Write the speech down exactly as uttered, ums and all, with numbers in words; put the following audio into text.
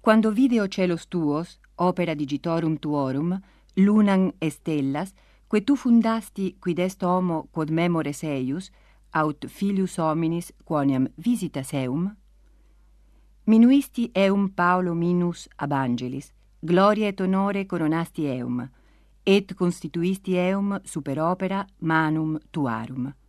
Quando video celos tuos, opera digitorum tuorum, lunam et stellas, que tu fundasti quid est homo quod memores eius, aut filius hominis quoniam visitas eum? Minuisti eum Paulo minus ab angelis, gloria et honore coronasti eum, et constituisti eum super opera manum tuarum.